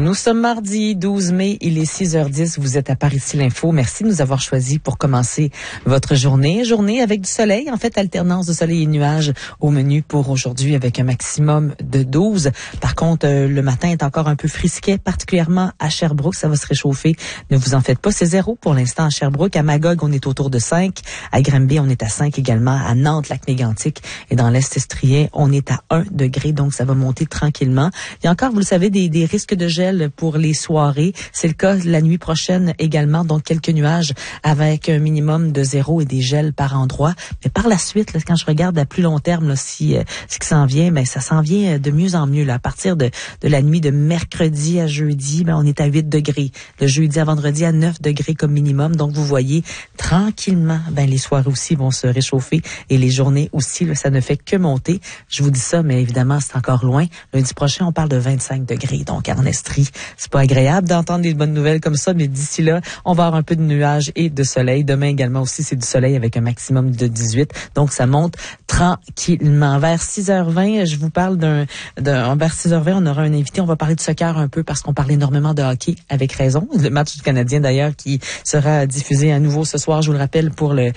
Nous sommes mardi 12 mai, il est 6h10, vous êtes à Paris ici l'Info. Merci de nous avoir choisis pour commencer votre journée. Journée avec du soleil, en fait, alternance de soleil et nuages au menu pour aujourd'hui avec un maximum de 12. Par contre, le matin est encore un peu frisquet, particulièrement à Sherbrooke, ça va se réchauffer. Ne vous en faites pas, c'est 0 pour l'instant à Sherbrooke. À Magog, on est autour de 5. À Granby, on est à 5 également. À Nantes, Lac-Mégantic et dans l'Est estrien, on est à 1 degré, donc ça va monter tranquillement. Il y a encore, vous le savez, des risques de gel pour les soirées. C'est le cas la nuit prochaine également, donc quelques nuages avec un minimum de 0 et des gels par endroit. Mais par la suite, là, quand je regarde à plus long terme, là, ce qui s'en vient, ben ça s'en vient de mieux en mieux. Là. À partir de la nuit de mercredi à jeudi, ben on est à 8 degrés. Le jeudi à vendredi à 9 degrés comme minimum. Donc vous voyez, tranquillement, ben les soirées aussi vont se réchauffer et les journées aussi, là, ça ne fait que monter. Je vous dis ça, mais évidemment, c'est encore loin. Lundi prochain, on parle de 25 degrés. Donc en Estrie, c'est pas agréable d'entendre des bonnes nouvelles comme ça, mais d'ici là, on va avoir un peu de nuages et de soleil. Demain également aussi, c'est du soleil avec un maximum de 18. Donc ça monte tranquillement. Vers 6h20, je vous parle vers 6h20, on aura un invité. On va parler de soccer un peu parce qu'on parle énormément de hockey avec raison. Le match du Canadien d'ailleurs qui sera diffusé à nouveau ce soir, je vous le rappelle, pour le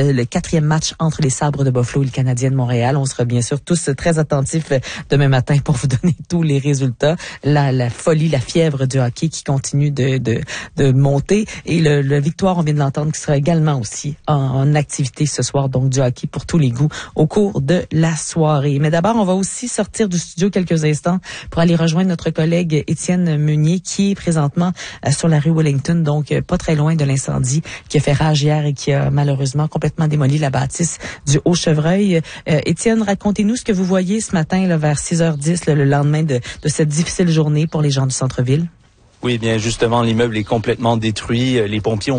4e match entre les Sabres de Buffalo et le Canadien de Montréal. On sera bien sûr tous très attentifs demain matin pour vous donner tous les résultats. La folie, la fièvre du hockey qui continue de monter. Et le Victoire, on vient de l'entendre, qui sera également aussi en activité ce soir. Donc du hockey pour tous les goûts au cours de la soirée. Mais d'abord, on va aussi sortir du studio quelques instants pour aller rejoindre notre collègue Étienne Meunier qui est présentement sur la rue Wellington, donc pas très loin de l'incendie qui a fait rage hier et qui a malheureusement complètement démoli la bâtisse du Haut-Chevreuil. Étienne, racontez-nous ce que vous voyez ce matin là, vers 6h10, là, le lendemain de cette difficile journée pour les gens du centre-ville. Oui, bien justement, l'immeuble est complètement détruit. Les pompiers ont